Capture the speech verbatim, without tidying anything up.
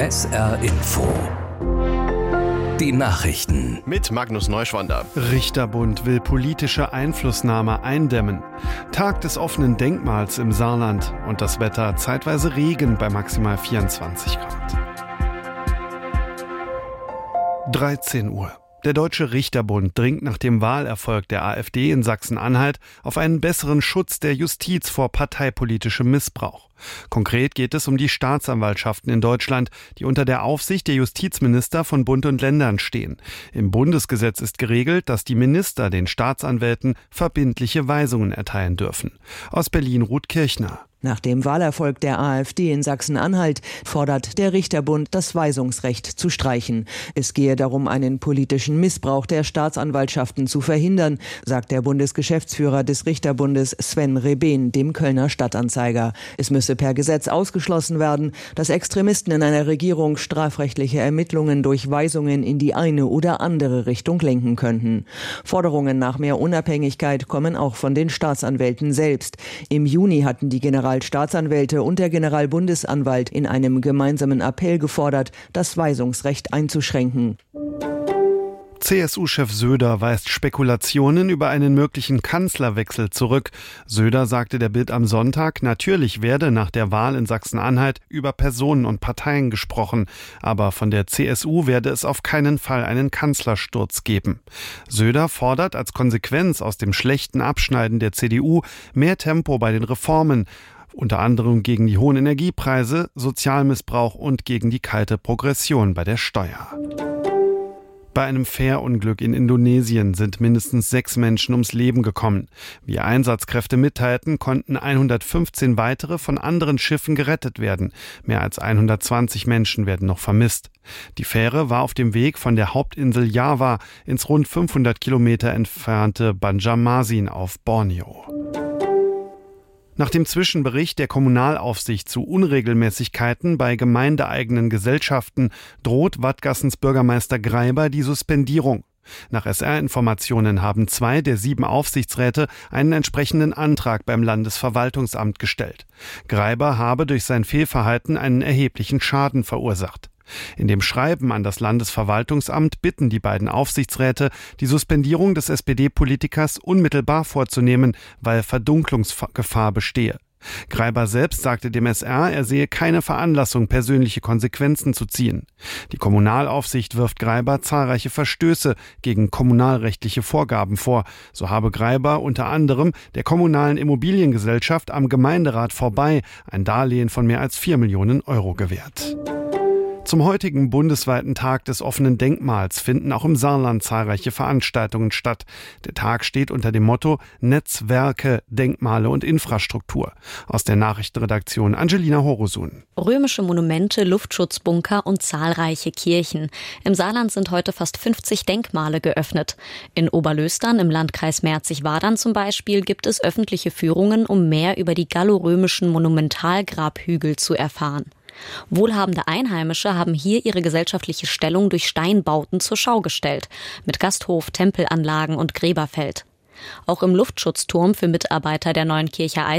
S R Info. Die Nachrichten. Mit Magnus Neuschwander. Richterbund will politische Einflussnahme eindämmen. Tag des offenen Denkmals im Saarland. Und das Wetter zeitweise Regen bei maximal vierundzwanzig Grad. dreizehn Uhr. Der Deutsche Richterbund dringt nach dem Wahlerfolg der AfD in Sachsen-Anhalt auf einen besseren Schutz der Justiz vor parteipolitischem Missbrauch. Konkret geht es um die Staatsanwaltschaften in Deutschland, die unter der Aufsicht der Justizminister von Bund und Ländern stehen. Im Bundesgesetz ist geregelt, dass die Minister den Staatsanwälten verbindliche Weisungen erteilen dürfen. Aus Berlin Ruth Kirchner. Nach dem Wahlerfolg der AfD in Sachsen-Anhalt fordert der Richterbund, das Weisungsrecht zu streichen. Es gehe darum, einen politischen Missbrauch der Staatsanwaltschaften zu verhindern, sagt der Bundesgeschäftsführer des Richterbundes Sven Rebehn dem Kölner Stadtanzeiger. Es müsse per Gesetz ausgeschlossen werden, dass Extremisten in einer Regierung strafrechtliche Ermittlungen durch Weisungen in die eine oder andere Richtung lenken könnten. Forderungen nach mehr Unabhängigkeit kommen auch von den Staatsanwälten selbst. Im Juni hatten die General Staatsanwälte und der Generalbundesanwalt in einem gemeinsamen Appell gefordert, das Weisungsrecht einzuschränken. C S U-Chef Söder weist Spekulationen über einen möglichen Kanzlerwechsel zurück. Söder sagte der Bild am Sonntag, natürlich werde nach der Wahl in Sachsen-Anhalt über Personen und Parteien gesprochen, aber von der C S U werde es auf keinen Fall einen Kanzlersturz geben. Söder fordert als Konsequenz aus dem schlechten Abschneiden der C D U mehr Tempo bei den Reformen, unter anderem gegen die hohen Energiepreise, Sozialmissbrauch und gegen die kalte Progression bei der Steuer. Bei einem Fährunglück in Indonesien sind mindestens sechs Menschen ums Leben gekommen. Wie Einsatzkräfte mitteilten, konnten hundertfünfzehn weitere von anderen Schiffen gerettet werden. Mehr als hundertzwanzig Menschen werden noch vermisst. Die Fähre war auf dem Weg von der Hauptinsel Java ins rund fünfhundert Kilometer entfernte Banjarmasin auf Borneo. Nach dem Zwischenbericht der Kommunalaufsicht zu Unregelmäßigkeiten bei gemeindeeigenen Gesellschaften droht Wadgassens Bürgermeister Greiber die Suspendierung. Nach S R-Informationen haben zwei der sieben Aufsichtsräte einen entsprechenden Antrag beim Landesverwaltungsamt gestellt. Greiber habe durch sein Fehlverhalten einen erheblichen Schaden verursacht. In dem Schreiben an das Landesverwaltungsamt bitten die beiden Aufsichtsräte, die Suspendierung des S P D-Politikers unmittelbar vorzunehmen, weil Verdunklungsgefahr bestehe. Greiber selbst sagte dem S R, er sehe keine Veranlassung, persönliche Konsequenzen zu ziehen. Die Kommunalaufsicht wirft Greiber zahlreiche Verstöße gegen kommunalrechtliche Vorgaben vor. So habe Greiber unter anderem der kommunalen Immobiliengesellschaft am Gemeinderat vorbei ein Darlehen von mehr als vier Millionen Euro gewährt. Zum heutigen bundesweiten Tag des offenen Denkmals finden auch im Saarland zahlreiche Veranstaltungen statt. Der Tag steht unter dem Motto Netzwerke, Denkmale und Infrastruktur. Aus der Nachrichtenredaktion Angelina Horosun. Römische Monumente, Luftschutzbunker und zahlreiche Kirchen. Im Saarland sind heute fast fünfzig Denkmale geöffnet. In Oberlöstern im Landkreis Merzig-Wadern zum Beispiel gibt es öffentliche Führungen, um mehr über die gallorömischen Monumentalgrabhügel zu erfahren. Wohlhabende Einheimische haben hier ihre gesellschaftliche Stellung durch Steinbauten zur Schau gestellt, mit Gasthof, Tempelanlagen und Gräberfeld. Auch im Luftschutzturm für Mitarbeiter der neuen Kirche